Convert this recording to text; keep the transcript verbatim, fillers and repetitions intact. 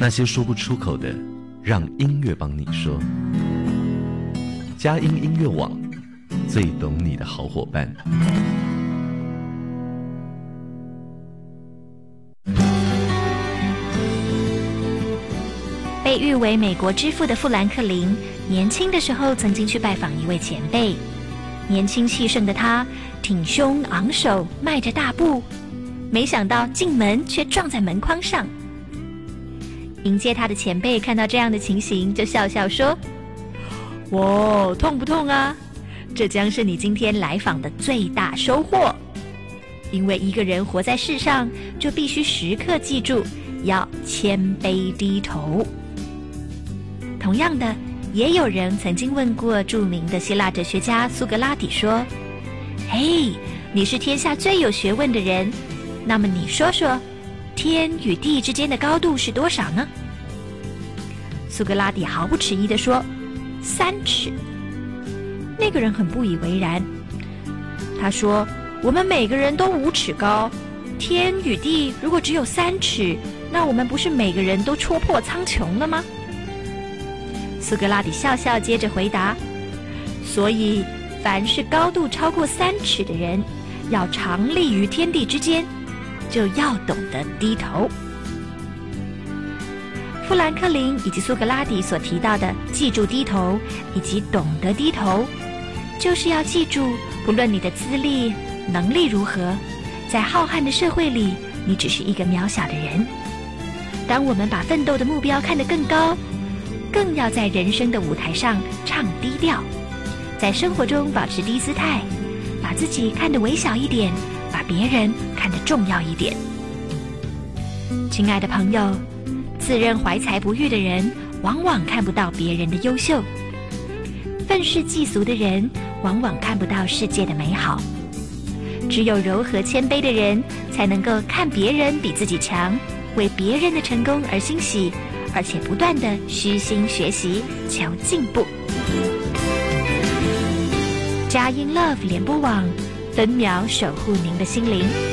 那些说不出口的，让音乐帮你说。佳音音乐网，最懂你的好伙伴。 被誉为美国之父的富兰克林，年轻的时候曾经去拜访一位前辈。年轻气盛的他，挺胸昂首，迈着大步，没想到进门却撞在门框上。迎接他的前辈看到这样的情形，就笑笑说：“哇，痛不痛啊？这将是你今天来访的最大收获。因为一个人活在世上，就必须时刻记住要谦卑低头。”同样的，也有人曾经问过著名的希腊哲学家苏格拉底说：“嘿，你是天下最有学问的人，那么你说说，天与地之间的高度是多少呢？”苏格拉底毫不迟疑地说：“三尺。”那个人很不以为然，他说：“我们每个人都五尺高，天与地如果只有三尺，那我们不是每个人都戳破苍穹了吗？”苏格拉底笑笑，接着回答：“所以，凡是高度超过三尺的人，要常立于天地之间，就要懂得低头。”富兰克林以及苏格拉底所提到的“记住低头”以及“懂得低头”，就是要记住，不论你的资历、能力如何，在浩瀚的社会里，你只是一个渺小的人。当我们把奋斗的目标看得更高，更要在人生的舞台上唱低调，在生活中保持低姿态，把自己看得微小一点，把别人看得重要一点。亲爱的朋友，自认怀才不遇的人，往往看不到别人的优秀；愤世嫉俗的人，往往看不到世界的美好。只有柔和谦卑的人，才能够看别人比自己强，为别人的成功而欣喜，而且不断地虚心学习，求进步。佳音 Love 联播网，分秒守护您的心灵。